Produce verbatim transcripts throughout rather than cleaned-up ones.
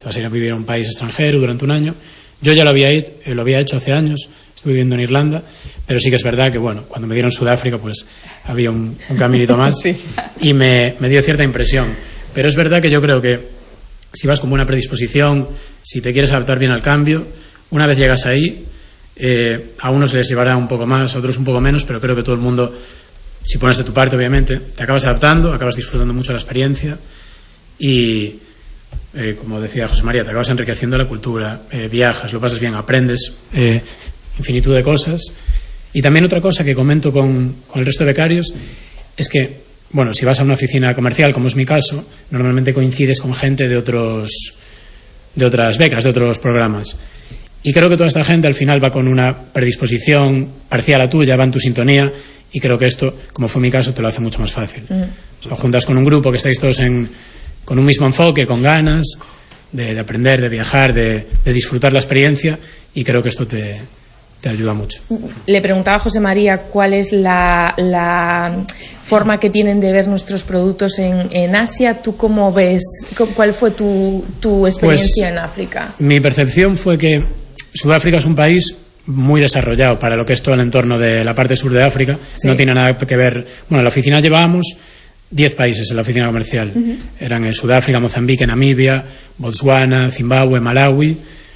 vas a ir a vivir a un país extranjero durante un año. Yo ya lo había, eh, lo había hecho hace años, estuve viviendo en Irlanda, pero sí que es verdad que, bueno, cuando me dieron Sudáfrica, pues había un, un caminito más sí. y me, me dio cierta impresión. Pero es verdad que yo creo que si vas con buena predisposición, si te quieres adaptar bien al cambio, una vez llegas ahí, eh, a unos les llevará un poco más, a otros un poco menos, pero creo que todo el mundo, si pones de tu parte, obviamente, te acabas adaptando, acabas disfrutando mucho de la experiencia y, eh, como decía José María, te acabas enriqueciendo la cultura, eh, viajas, lo pasas bien, aprendes eh, infinitud de cosas. Y también otra cosa que comento con, con el resto de becarios es que, bueno, si vas a una oficina comercial, como es mi caso, normalmente coincides con gente de otros de otras becas, de otros programas. Y creo que toda esta gente al final va con una predisposición parecida a la tuya, va en tu sintonía, y creo que esto, como fue mi caso, te lo hace mucho más fácil. Mm. O sea, juntas con un grupo que estáis todos en, con un mismo enfoque, con ganas de, de aprender, de viajar, de, de disfrutar la experiencia, y creo que esto te, te ayuda mucho. Le preguntaba a José María cuál es la, la forma que tienen de ver nuestros productos en, en Asia. ¿Tú cómo ves? ¿Cuál fue tu, tu experiencia pues, en África? Mi percepción fue que Sudáfrica es un país muy desarrollado para lo que es todo el entorno de la parte sur de África. Sí. No tiene nada que ver. Bueno, en la oficina llevábamos diez países en la oficina comercial. Uh-huh. Eran en Sudáfrica, Mozambique, Namibia, Botswana, Zimbabue, Malawi,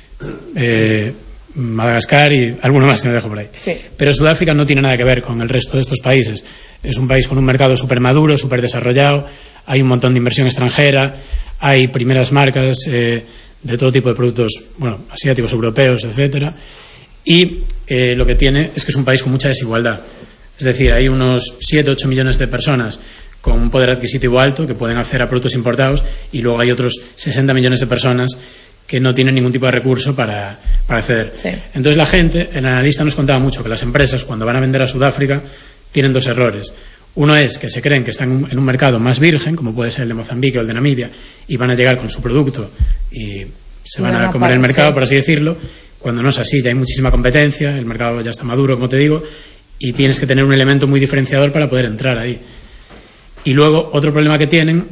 eh, Madagascar y alguno más que me dejo por ahí. Sí. Pero Sudáfrica no tiene nada que ver con el resto de estos países. Es un país con un mercado súper maduro, súper desarrollado. Hay un montón de inversión extranjera. Hay primeras marcas eh, de todo tipo de productos, bueno, asiáticos, europeos, etcétera. Y eh, lo que tiene es que es un país con mucha desigualdad. Es decir, hay unos siete u ocho millones de personas con un poder adquisitivo alto que pueden acceder a productos importados, y luego hay otros sesenta millones de personas que no tienen ningún tipo de recurso para, para acceder. Sí. Entonces la gente, el analista nos contaba mucho que las empresas, cuando van a vender a Sudáfrica, tienen dos errores. Uno es que se creen que están en un mercado más virgen, como puede ser el de Mozambique o el de Namibia, y van a llegar con su producto y se van a comer el mercado, por así decirlo, cuando no es así. Ya hay muchísima competencia, el mercado ya está maduro, como te digo, y tienes que tener un elemento muy diferenciador para poder entrar ahí. Y luego, otro problema que tienen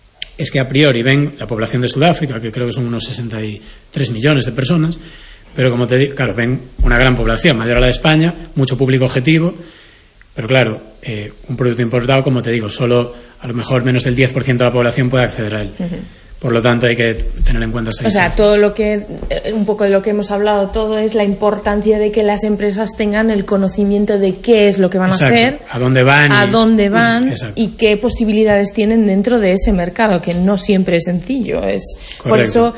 es que a priori ven la población de Sudáfrica, que creo que son unos sesenta y tres millones de personas, pero como te digo, claro, ven una gran población, mayor a la de España, mucho público objetivo, pero claro, eh, un producto importado, como te digo, solo a lo mejor menos del diez por ciento de la población puede acceder a él. Uh-huh. Por lo tanto, hay que tener en cuenta esa O sea, distancia. todo lo que, un poco de lo que hemos hablado, todo es la importancia de que las empresas tengan el conocimiento de qué es lo que van Exacto. a hacer, a dónde van, a y, dónde van Exacto. y qué posibilidades tienen dentro de ese mercado, que no siempre es sencillo. Es Correcto. por eso.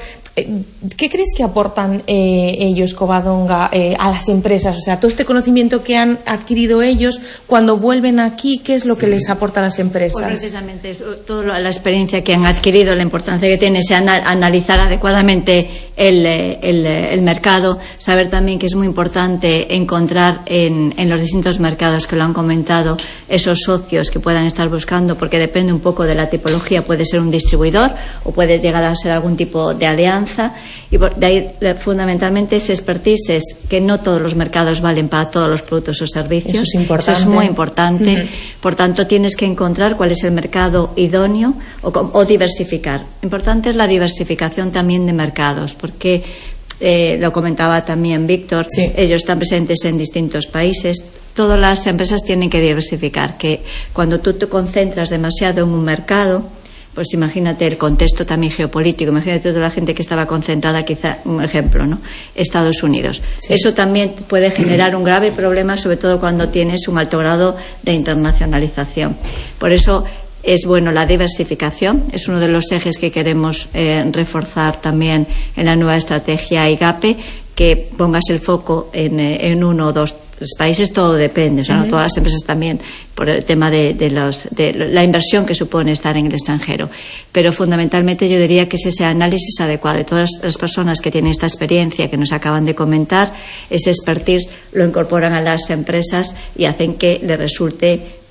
¿Qué crees que aportan eh, ellos, Covadonga, eh, a las empresas? O sea, todo este conocimiento que han adquirido ellos, cuando vuelven aquí, ¿qué es lo que les aporta a las empresas? Pues precisamente eso, toda la experiencia que han adquirido, la importancia que tiene es analizar adecuadamente el, el, el mercado, saber también que es muy importante encontrar en, en los distintos mercados que lo han comentado esos socios que puedan estar buscando, porque depende un poco de la tipología, puede ser un distribuidor o puede llegar a ser algún tipo de alianza. Y de ahí fundamentalmente ese expertise es que no todos los mercados valen para todos los productos o servicios. Eso es importante. Eso es muy importante. Uh-huh. Por tanto, tienes que encontrar cuál es el mercado idóneo o, o diversificar. Importante es la diversificación también de mercados, porque eh, lo comentaba también Víctor, sí. ellos están presentes en distintos países. Todas las empresas tienen que diversificar, que cuando tú te concentras demasiado en un mercado, pues imagínate el contexto también geopolítico, imagínate toda la gente que estaba concentrada, quizá un ejemplo, ¿no? Estados Unidos. Sí. Eso también puede generar un grave problema, sobre todo cuando tienes un alto grado de internacionalización. Por eso es bueno la diversificación, es uno de los ejes que queremos eh, reforzar también en la nueva estrategia I G A P E, que pongas el foco en, en uno o dos los países. Todo depende, o sea, uh-huh. no todas las empresas también, por el tema de, de, los, de la inversión que supone estar en el extranjero, pero fundamentalmente yo diría que es ese análisis adecuado, y todas las personas que tienen esta experiencia que nos acaban de comentar, ese expertise lo incorporan a las empresas y hacen que les resulte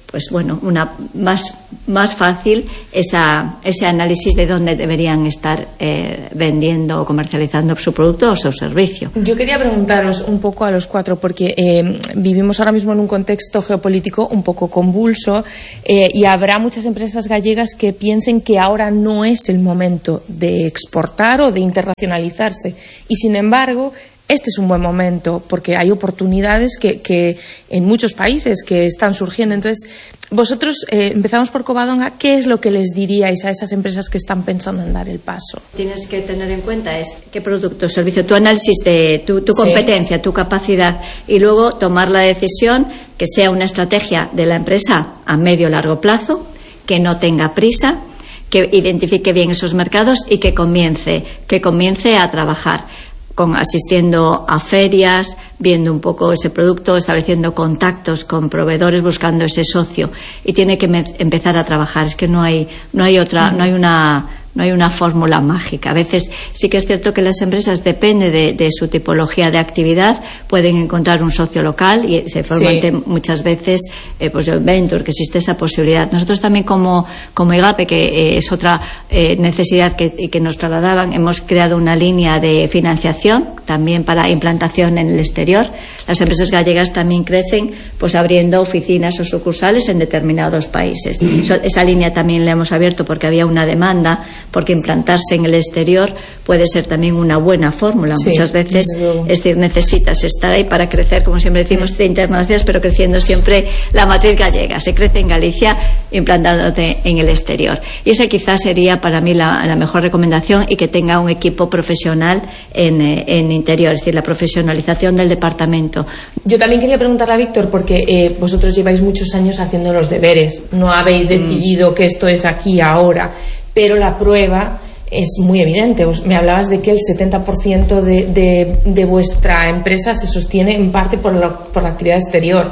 pues bueno, una más, más fácil esa, ese análisis de dónde deberían estar eh, vendiendo o comercializando su producto o su servicio. Yo quería preguntaros un poco a los cuatro, porque eh, vivimos ahora mismo en un contexto geopolítico un poco convulso eh, y habrá muchas empresas gallegas que piensen que ahora no es el momento de exportar o de internacionalizarse, y sin embargo este es un buen momento porque hay oportunidades que, que en muchos países que están surgiendo. Entonces, vosotros, eh, empezamos por Covadonga, ¿qué es lo que les diríais a esas empresas que están pensando en dar el paso? Tienes que tener en cuenta es qué producto, servicio, tu análisis de tu, tu competencia, sí, tu capacidad, y luego tomar la decisión que sea una estrategia de la empresa a medio o largo plazo, que no tenga prisa, que identifique bien esos mercados y que comience, que comience a trabajar. Con, asistiendo a ferias, viendo un poco ese producto, estableciendo contactos con proveedores, buscando ese socio, y tiene que me, empezar a trabajar. Es que no hay, no hay otra, no hay una, no hay una fórmula mágica. A veces sí que es cierto que las empresas, depende de, de su tipología de actividad, pueden encontrar un socio local y se forman sí. muchas veces eh, pues joint venture, que existe esa posibilidad. Nosotros también como, como EGAPE, que eh, es otra eh, necesidad que, que nos trasladaban, hemos creado una línea de financiación también para implantación en el exterior. Las empresas gallegas también crecen pues abriendo oficinas o sucursales en determinados países. Eso, esa línea también la hemos abierto porque había una demanda, porque implantarse en el exterior puede ser también una buena fórmula. Sí, muchas veces, es decir, necesitas estar ahí para crecer, como siempre decimos, de internacionales, pero creciendo siempre la matriz gallega. Se crece en Galicia implantándote en el exterior. Y esa quizás sería para mí la, la mejor recomendación, y que tenga un equipo profesional en, en interior, es decir, la profesionalización del departamento. Yo también quería preguntarle a Víctor, porque eh, vosotros lleváis muchos años haciendo los deberes, no habéis decidido mm. que esto es aquí ahora, pero la prueba es muy evidente. Me hablabas de que el setenta por ciento de, de, de vuestra empresa se sostiene en parte por la, por la actividad exterior.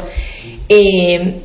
Eh,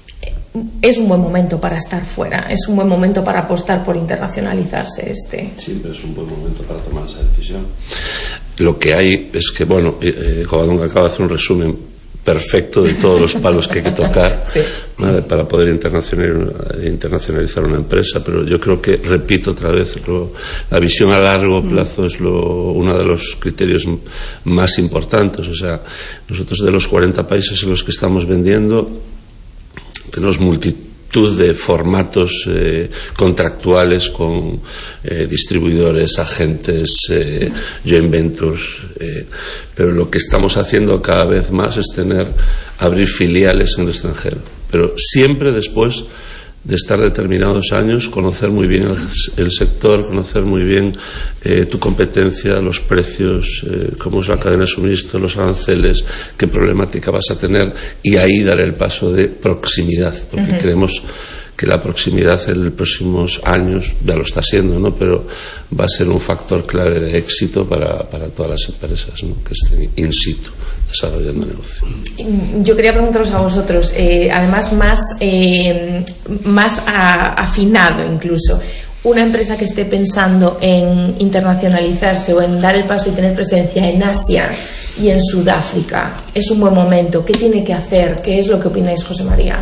es un buen momento para estar fuera, es un buen momento para apostar por internacionalizarse. Este. Siempre es un buen momento para tomar esa decisión. Lo que hay es que, bueno, eh, Covadonga acaba de hacer un resumen perfecto de todos los palos que hay que tocar sí. ¿vale? para poder internacionalizar una empresa, pero yo creo que, repito otra vez, lo, la visión a largo plazo mm. es lo, uno de los criterios más importantes. O sea, nosotros de los cuarenta países en los que estamos vendiendo tenemos multitud de formatos eh, contractuales con eh, distribuidores, agentes, eh, joint ventures, eh, pero lo que estamos haciendo cada vez más es tener, abrir filiales en el extranjero, pero siempre después de estar determinados años, conocer muy bien el, el sector, conocer muy bien eh, tu competencia, los precios, eh, cómo es la cadena de suministro, los aranceles, qué problemática vas a tener, y ahí dar el paso de proximidad, porque uh-huh. creemos que la proximidad en los próximos años, ya lo está siendo, ¿no? Pero va a ser un factor clave de éxito para, para todas las empresas, ¿no? Que estén in situ desarrollando negocio. Yo quería preguntaros a vosotros, eh, además más, eh, más a, afinado incluso, una empresa que esté pensando en internacionalizarse o en dar el paso y tener presencia en Asia y en Sudáfrica, es un buen momento. ¿Qué tiene que hacer? ¿Qué es lo que opináis, José María?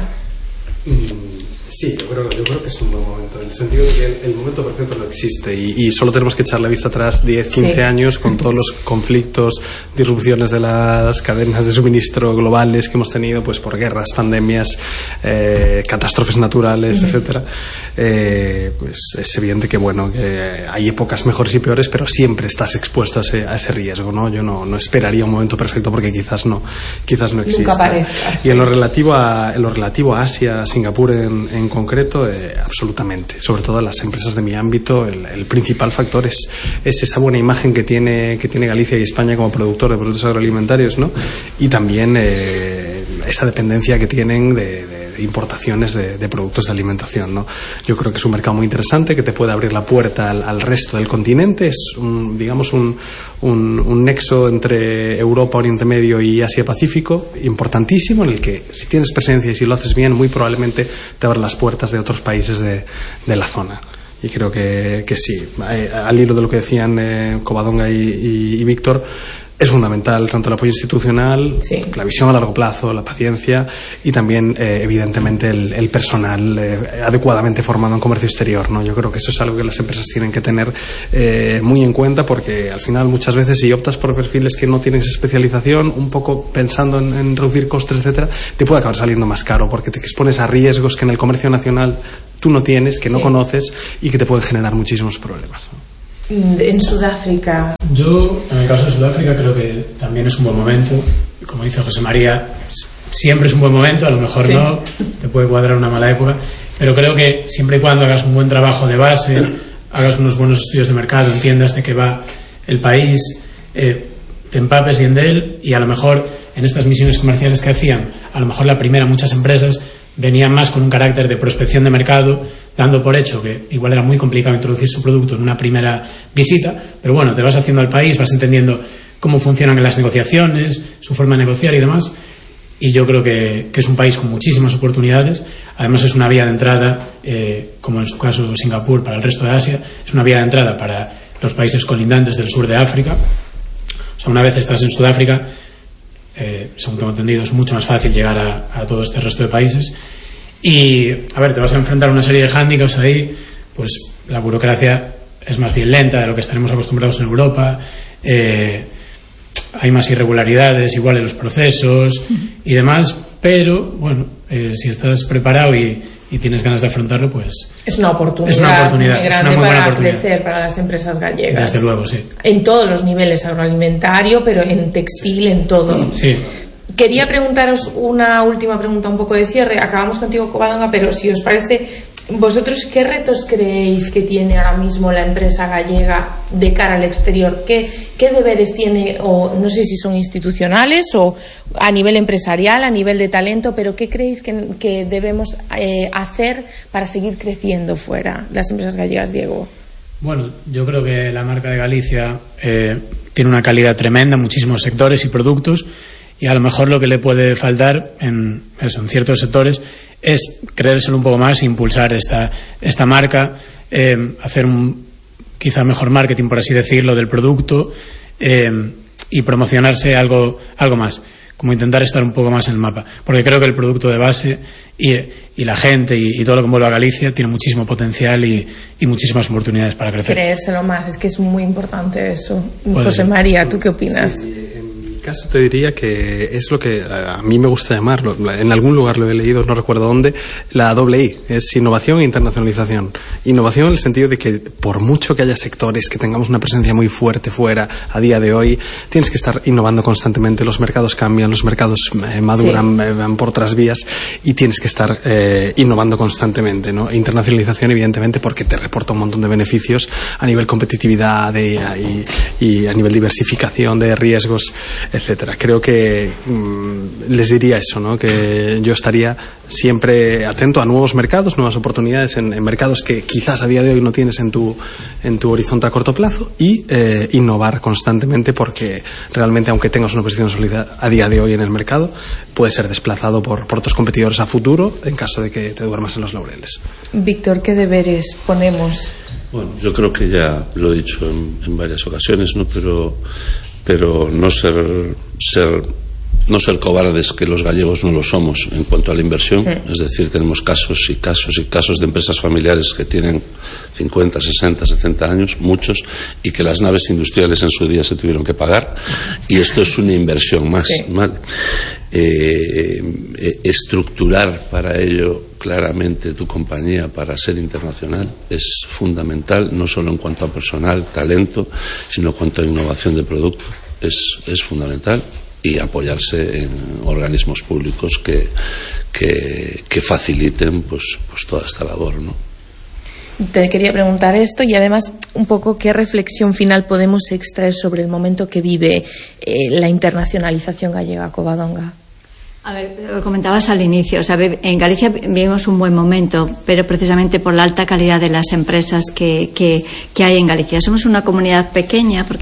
Sí, yo creo, yo creo que es un buen momento, en el sentido de que el, el momento perfecto no existe, y, y solo tenemos que echar la vista atrás diez, quince sí. años con todos los conflictos, disrupciones de las cadenas de suministro globales que hemos tenido, pues por guerras, pandemias, eh, catástrofes naturales, uh-huh. etcétera. Eh, pues es evidente que bueno, que hay épocas mejores y peores, pero siempre estás expuesto a ese, a ese riesgo, ¿no? Yo no, no esperaría un momento perfecto, porque quizás no, quizás no existe. Nunca parezca, sí. Y en lo relativo a, en lo relativo a Asia, Singapur en, en concreto, eh, absolutamente. Sobre todo en las empresas de mi ámbito, el, el principal factor es, es esa buena imagen que tiene, que tiene Galicia y España como productor de productos agroalimentarios, ¿no? Y también eh, esa dependencia que tienen de, de importaciones de, de productos de alimentación, ¿no? Yo creo que es un mercado muy interesante, que te puede abrir la puerta al, al resto del continente. Es un, digamos un, un, un nexo entre Europa, Oriente Medio y Asia Pacífico importantísimo, en el que si tienes presencia y si lo haces bien, muy probablemente te abra las puertas de otros países de, de la zona. Y creo que, que sí, al hilo de lo que decían eh, Covadonga y, y, y Víctor, es fundamental tanto el apoyo institucional, sí. la visión a largo plazo, la paciencia y también, eh, evidentemente, el, el personal eh, adecuadamente formado en comercio exterior, ¿no? Yo creo que eso es algo que las empresas tienen que tener eh, muy en cuenta, porque al final muchas veces si optas por perfiles que no tienen especialización, un poco pensando en, en reducir costes, etcétera, te puede acabar saliendo más caro porque te expones a riesgos que en el comercio nacional tú no tienes, que no sí. conoces y que te pueden generar muchísimos problemas, ¿no? En Sudáfrica. Yo, en el caso de Sudáfrica, creo que también es un buen momento. Como dice José María, siempre es un buen momento, a lo mejor sí. no, te puede cuadrar una mala época, pero creo que siempre y cuando hagas un buen trabajo de base, hagas unos buenos estudios de mercado, entiendas de qué va el país, eh, te empapes bien de él, y a lo mejor en estas misiones comerciales que hacían, a lo mejor la primera, muchas empresas venían más con un carácter de prospección de mercado, dando por hecho que igual era muy complicado introducir su producto en una primera visita, pero bueno, te vas haciendo al país, vas entendiendo cómo funcionan las negociaciones, su forma de negociar y demás, y yo creo que, que es un país con muchísimas oportunidades. Además es una vía de entrada, eh, como en su caso Singapur, para el resto de Asia, es una vía de entrada para los países colindantes del sur de África. O sea, una vez estás en Sudáfrica, eh, según tengo entendido, es mucho más fácil llegar a, a todo este resto de países. Y, a ver, te vas a enfrentar a una serie de hándicaps ahí, pues la burocracia es más bien lenta de lo que estaremos acostumbrados en Europa, eh, hay más irregularidades igual en los procesos y demás, pero, bueno, eh, si estás preparado y, y tienes ganas de afrontarlo, pues... Es una oportunidad, es una oportunidad muy grande, es una muy para oportunidad. crecer para las empresas gallegas. Desde luego, sí. En todos los niveles, agroalimentario, pero en textil, en todo. Sí. Quería preguntaros una última pregunta, un poco de cierre. Acabamos contigo, Covadonga, pero si os parece, ¿vosotros qué retos creéis que tiene ahora mismo la empresa gallega de cara al exterior? ¿Qué, qué deberes tiene, o no sé si son institucionales o a nivel empresarial, a nivel de talento, pero qué creéis que, que debemos eh, hacer para seguir creciendo fuera las empresas gallegas, Diego? Bueno, yo creo que la marca de Galicia eh, tiene una calidad tremenda en muchísimos sectores y productos. Y a lo mejor lo que le puede faltar en, eso, en ciertos sectores es creérselo un poco más, impulsar esta, esta marca, eh, hacer un quizá mejor marketing, por así decirlo, del producto, eh, y promocionarse algo, algo más, como intentar estar un poco más en el mapa. Porque creo que el producto de base y, y la gente y, y todo lo que envuelve a Galicia tiene muchísimo potencial y, y muchísimas oportunidades para crecer. Creérselo más, es que es muy importante eso. Puede José ser. María, ¿tú qué opinas? Sí. Caso te diría que es lo que a mí me gusta llamarlo, en algún lugar lo he leído, no recuerdo dónde, la doble I, es innovación e internacionalización. Innovación en el sentido de que por mucho que haya sectores que tengamos una presencia muy fuerte fuera a día de hoy, tienes que estar innovando constantemente, los mercados cambian, los mercados eh, maduran, sí. eh, van por otras vías y tienes que estar eh, innovando constantemente, ¿no? Internacionalización, evidentemente, porque te reporta un montón de beneficios a nivel competitividad de, y, y a nivel diversificación de riesgos, etcétera. Creo que mmm, les diría eso, ¿no? Que yo estaría siempre atento a nuevos mercados, nuevas oportunidades en, en mercados que quizás a día de hoy no tienes en tu, en tu horizonte a corto plazo y eh, innovar constantemente, porque realmente, aunque tengas una posición sólida a día de hoy en el mercado, puede ser desplazado por, por otros competidores a futuro en caso de que te duermas en los laureles. Víctor, ¿qué deberes ponemos? Bueno, yo creo que ya lo he dicho en, en varias ocasiones, ¿no? Pero pero no ser, ser no ser cobardes, que los gallegos no lo somos en cuanto a la inversión. Mm. Es decir, tenemos casos y casos y casos de empresas familiares que tienen cincuenta, sesenta, setenta años, muchos, y que las naves industriales en su día se tuvieron que pagar, y esto es una inversión más, sí. ¿Vale? Eh, eh, estructurar para ello claramente tu compañía para ser internacional es fundamental, no solo en cuanto a personal, talento, sino en cuanto a innovación de producto, es, es fundamental, y apoyarse en organismos públicos que, que, que faciliten pues, pues toda esta labor, ¿no? Te quería preguntar esto, y además un poco qué reflexión final podemos extraer sobre el momento que vive eh, la internacionalización gallega, Covadonga. A ver, lo comentabas al inicio, o sea, en Galicia vivimos un buen momento, pero precisamente por la alta calidad de las empresas que, que, que hay en Galicia. Somos una comunidad pequeña porque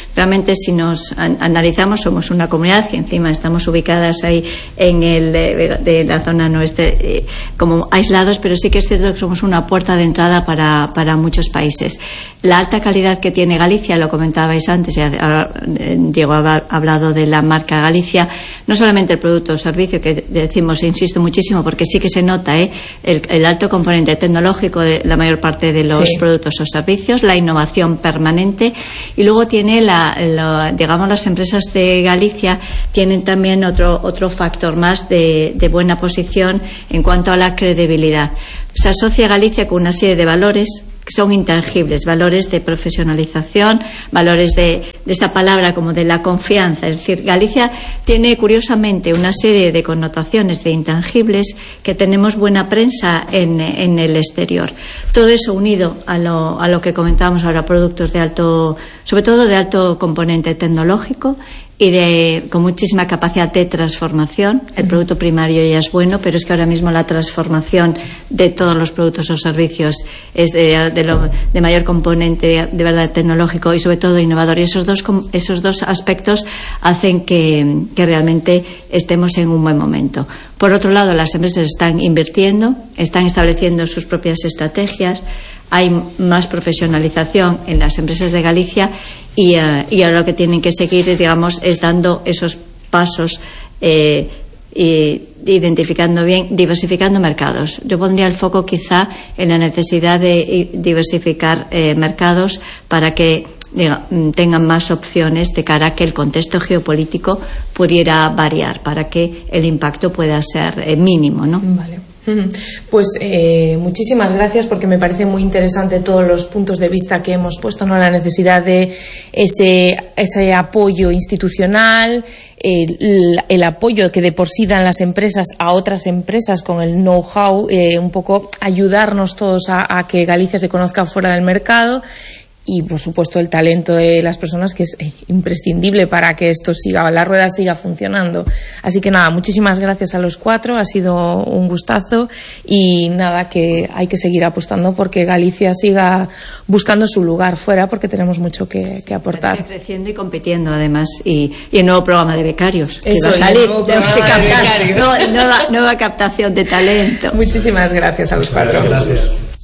realmente si nos an analizamos somos una comunidad que encima estamos ubicadas ahí en el de, de la zona noreste eh, como aislados, pero sí que es cierto que somos una puerta de entrada para, para muchos países. La alta calidad que tiene Galicia, lo comentabais antes, ya, ahora, eh, Diego ha hablado de la marca Galicia, no solamente el producto o servicio, que decimos, insisto muchísimo, porque sí que se nota eh, el, el alto componente tecnológico de la mayor parte de los sí. productos o servicios, la innovación permanente, y luego tiene la, la digamos las empresas de Galicia tienen también otro, otro factor más de, de buena posición en cuanto a la credibilidad. Se asocia Galicia con una serie de valores que son intangibles, valores de profesionalización, valores de, de esa palabra como de la confianza. Es decir, Galicia tiene curiosamente una serie de connotaciones de intangibles que tenemos buena prensa en, en el exterior. Todo eso unido a lo, a lo que comentábamos ahora, productos de alto, sobre todo de alto componente tecnológico, y de, con muchísima capacidad de transformación. El producto primario ya es bueno, pero es que ahora mismo la transformación de todos los productos o servicios es de, de, lo, de mayor componente de, de verdad tecnológico y sobre todo innovador. Y esos dos, esos dos aspectos hacen que, que realmente estemos en un buen momento. Por otro lado, las empresas están invirtiendo, están estableciendo sus propias estrategias, hay más profesionalización en las empresas de Galicia y, uh, y ahora lo que tienen que seguir es, digamos, es dando esos pasos eh, y identificando bien, diversificando mercados. Yo pondría el foco quizá en la necesidad de diversificar eh, mercados para que diga, tengan más opciones de cara a que el contexto geopolítico pudiera variar, para que el impacto pueda ser eh, mínimo, ¿no? Vale. Pues eh, muchísimas gracias, porque me parece muy interesante todos los puntos de vista que hemos puesto, ¿no? La necesidad de ese, ese apoyo institucional, el, el apoyo que de por sí dan las empresas a otras empresas con el know-how, eh, un poco ayudarnos todos a, a que Galicia se conozca fuera del mercado. Y, por supuesto, el talento de las personas, que es imprescindible para que esto siga, la rueda siga funcionando. Así que nada, muchísimas gracias a los cuatro, ha sido un gustazo y nada, que hay que seguir apostando porque Galicia siga buscando su lugar fuera, porque tenemos mucho que, que aportar. Creciendo y compitiendo, además, y, y el nuevo programa de becarios que Eso, va a salir, tenemos que captar nueva, nueva, nueva captación de talento. Muchísimas gracias a los cuatro. Gracias.